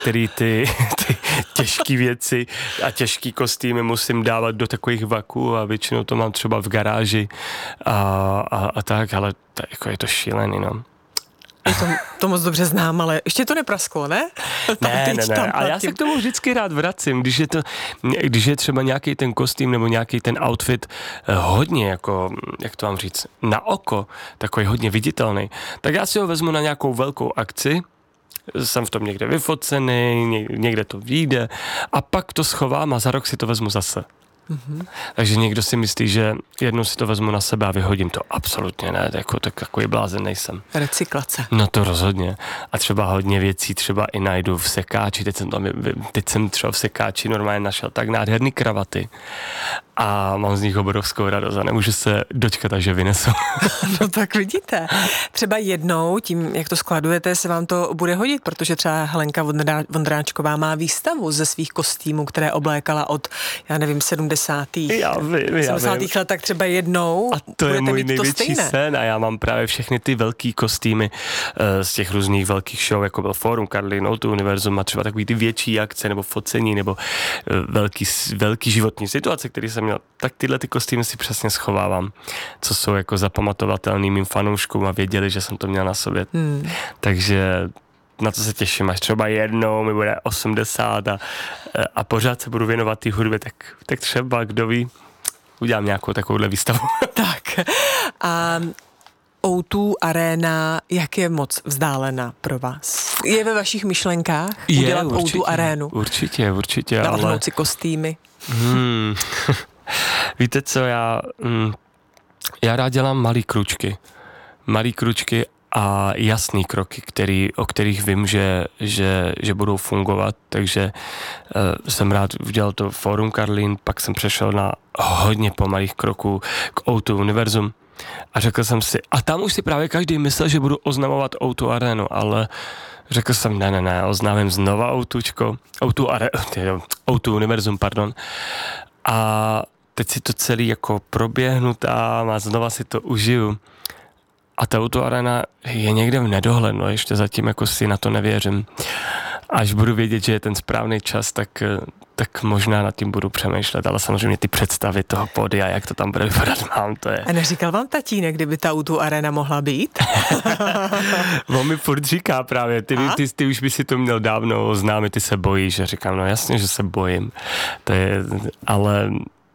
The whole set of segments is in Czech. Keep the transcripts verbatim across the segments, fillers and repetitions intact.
který ty, ty těžké věci a těžký kostýmy musím dávat do takových vaků a většinou to mám třeba v garáži a, a, a tak, ale to, jako je to šílený, no. Je to, to moc dobře znám, ale ještě to neprasklo, ne? Ne, ne, ne, a já se k tomu vždycky rád vracím, když je to, když je třeba nějaký ten kostým nebo nějaký ten outfit hodně, jako, jak to mám říct, na oko, takový hodně viditelný, tak já si ho vezmu na nějakou velkou akci, jsem v tom někde vyfocený, někde to vyjde a pak to schovám a za rok si to vezmu zase. Mm-hmm. Takže někdo si myslí, že jednou si to vezmu na sebe a vyhodím to. Absolutně ne, jako, tak takový blázen nejsem. Recyklace. No to rozhodně. A třeba hodně věcí třeba i najdu v sekáči. Teď jsem, tam, teď jsem třeba v sekáči normálně našel tak nádherný kravaty a mám z nich obrovskou radost a nemůžu se dočkat, až je vynesu. No tak vidíte. Třeba jednou, tím, jak to skladujete, se vám to bude hodit, protože třeba Helenka Vondráčková má výstavu ze svých kostýmů, které oblékala od, já nevím, sedmdesátých Já vím, já sedmdesátých let, tak třeba jednou a to je můj největší sen a já mám právě všechny ty velký kostýmy uh, z těch různých velkých show, jako byl Forum, Karlín, O dva Univerzum a třeba takový ty větší akce nebo focení nebo uh, velký, velký životní situace, které jsem měl, tak tyhle ty kostýmy si přesně schovávám, co jsou jako zapamatovatelný mým fanouškům a věděli, že jsem to měl na sobě. Hmm. Takže na to se těším, až třeba jednou mi bude osmdesát a, a pořád se budu věnovat té hudbě, tak, tak třeba, kdo ví, udělám nějakou takovouhle výstavu. Tak a O dva Arena, jak je moc vzdálená pro vás? Je ve vašich myšlenkách udělat je, určitě, O dva Arénu? Určitě, určitě. Navrhnout ale... si kostýmy? Hmm. Víte co, já, mm, já rád dělám malý kručky. Malý kručky a jasný kroky, který, o kterých vím, že, že, že budou fungovat, takže uh, jsem rád udělal to Fórum Karlín, pak jsem přešel na hodně pomalých kroků k O dva Univerzum a řekl jsem si, a tam už si právě každý myslel, že budu oznamovat O dva Arenu, ale řekl jsem, ne, ne, ne, oznámím znova O2čko, O dva, are, O dva Univerzum, pardon, a teď si to celý jako proběhnu tam a znova si to užiju. A ta O dva Arena je někde v nedohlednu, ještě zatím jako si na to nevěřím. Až budu vědět, že je ten správný čas, tak, tak možná nad tím budu přemýšlet, ale samozřejmě ty představy toho pódia, jak to tam bude vypadat, mám, to je... A neříkal vám tatínek, kdyby ta O dva Arena mohla být? On mi furt říká právě, ty, ty, ty už by si to měl dávno oznámit, ty se bojíš. A říkám, no jasně, že se bojím, to je, ale...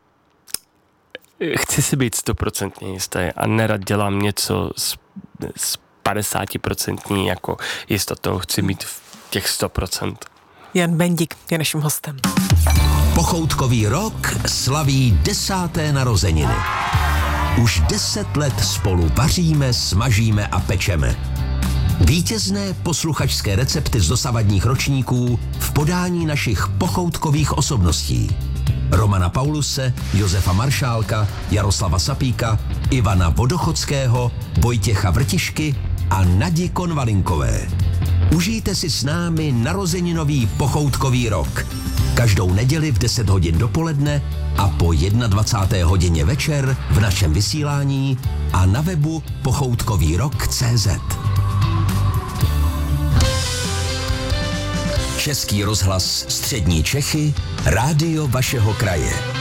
Chci si být stoprocentně jistý a nerad dělám něco s, s padesátprocentní jako jistotou. Chci mít těch sto procent. Jan Bendik je naším hostem. Pochoutkový rok slaví desáté narozeniny. Už deset let spolu vaříme, smažíme a pečeme. Vítězné posluchačské recepty z dosavadních ročníků v podání našich pochoutkových osobností. Romana Pauluse, Josefa Maršálka, Jaroslava Sapíka, Ivana Vodochodského, Vojtěcha Vrtišky a Nadi Konvalinkové. Užijte si s námi narozeninový pochoutkový rok. Každou neděli v deset hodin dopoledne a po dvacáté jedné hodině večer v našem vysílání a na webu pochoutkový rok tečka cé zet. Český rozhlas Střední Čechy, rádio vašeho kraje.